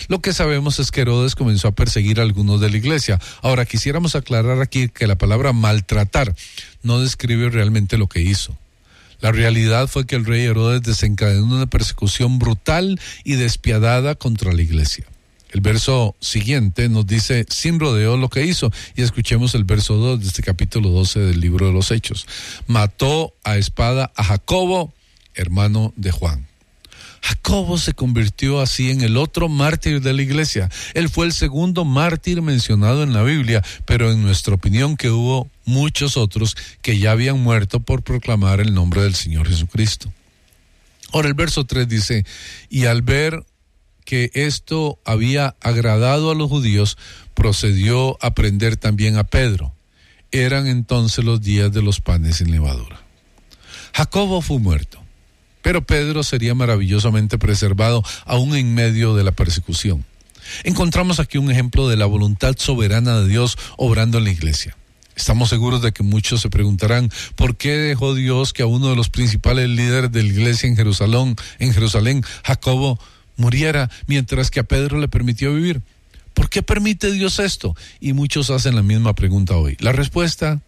Lo que sabemos es que Herodes comenzó a perseguir a algunos de la iglesia. Ahora, quisiéramos aclarar aquí que la palabra maltratar no describe realmente lo que hizo. La realidad fue que el rey Herodes desencadenó una persecución brutal y despiadada contra la iglesia. El verso siguiente nos dice sin rodeo lo que hizo, y escuchemos el verso 2 de este capítulo 12 del libro de los Hechos. Mató a espada a Jacobo, hermano de Juan. Jacobo se convirtió así en el otro mártir de la iglesia. Él fue el segundo mártir mencionado en la Biblia, pero en nuestra opinión que hubo muchos otros que ya habían muerto por proclamar el nombre del Señor Jesucristo. Ahora el verso 3 dice, y al ver que esto había agradado a los judíos, procedió a prender también a Pedro. Eran entonces los días de los panes sin levadura. Jacobo fue muerto, pero Pedro sería maravillosamente preservado aún en medio de la persecución. Encontramos aquí un ejemplo de la voluntad soberana de Dios obrando en la iglesia. Estamos seguros de que muchos se preguntarán ¿por qué dejó Dios que a uno de los principales líderes de la iglesia en Jerusalén, Jacobo, muriera mientras que a Pedro le permitió vivir? ¿Por qué permite Dios esto? Y muchos hacen la misma pregunta hoy. La respuesta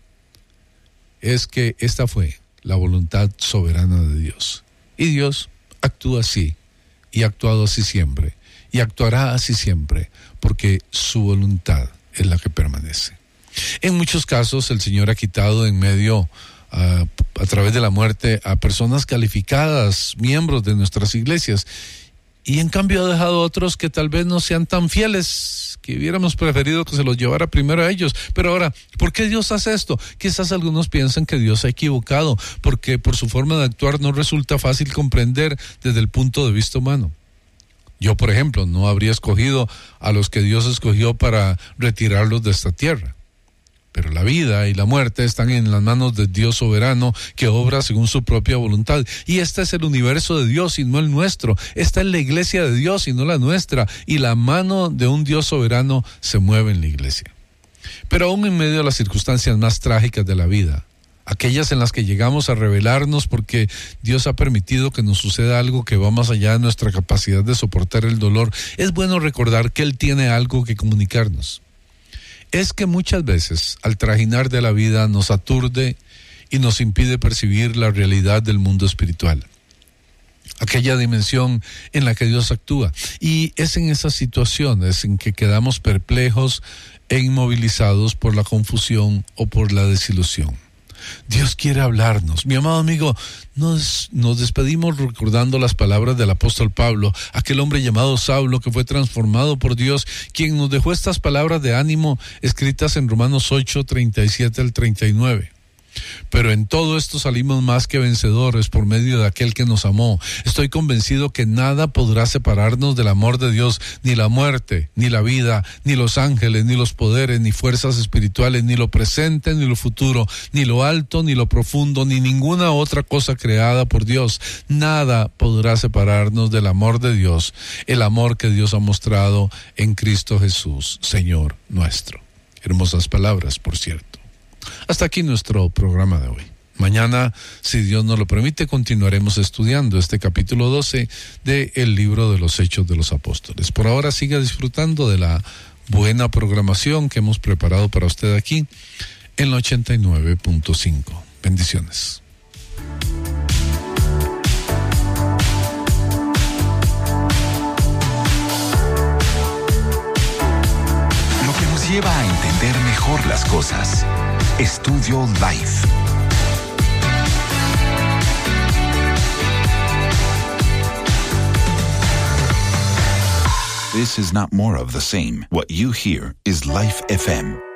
es que esta fue la voluntad soberana de Dios. Y Dios actúa así, y ha actuado así siempre, y actuará así siempre, porque su voluntad es la que permanece. En muchos casos el Señor ha quitado en medio, a través de la muerte, a personas calificadas, miembros de nuestras iglesias, y en cambio ha dejado a otros que tal vez no sean tan fieles, que hubiéramos preferido que se los llevara primero a ellos. Pero ahora, ¿por qué Dios hace esto? Quizás algunos piensan que Dios se ha equivocado, porque por su forma de actuar no resulta fácil comprender desde el punto de vista humano. Yo, por ejemplo, no habría escogido a los que Dios escogió para retirarlos de esta tierra. Pero la vida y la muerte están en las manos de Dios soberano que obra según su propia voluntad. Y este es el universo de Dios y no el nuestro. Esta es la iglesia de Dios y no la nuestra. Y la mano de un Dios soberano se mueve en la iglesia. Pero aún en medio de las circunstancias más trágicas de la vida, aquellas en las que llegamos a rebelarnos porque Dios ha permitido que nos suceda algo que va más allá de nuestra capacidad de soportar el dolor, es bueno recordar que Él tiene algo que comunicarnos. Es que muchas veces al trajinar de la vida nos aturde y nos impide percibir la realidad del mundo espiritual, aquella dimensión en la que Dios actúa. Y es en esas situaciones en que quedamos perplejos e inmovilizados por la confusión o por la desilusión. Dios quiere hablarnos. Mi amado amigo, nos despedimos recordando las palabras del apóstol Pablo, aquel hombre llamado Saulo que fue transformado por Dios, quien nos dejó estas palabras de ánimo escritas en Romanos 8, 37 al 39. Pero en todo esto salimos más que vencedores por medio de aquel que nos amó. Estoy convencido que nada podrá separarnos del amor de Dios, ni la muerte, ni la vida, ni los ángeles, ni los poderes, ni fuerzas espirituales, ni lo presente, ni lo futuro, ni lo alto, ni lo profundo, ni ninguna otra cosa creada por Dios. Nada podrá separarnos del amor de Dios, el amor que Dios ha mostrado en Cristo Jesús, Señor nuestro. Hermosas palabras, por cierto. Hasta aquí nuestro programa de hoy. Mañana, si Dios nos lo permite, continuaremos estudiando este capítulo 12 del libro de los Hechos de los Apóstoles. Por ahora siga disfrutando de la buena programación que hemos preparado para usted aquí en la 89.5. Bendiciones. Lo que nos lleva a entender mejor las cosas. Estudio Life. This is not more of the same. What you hear is Life FM.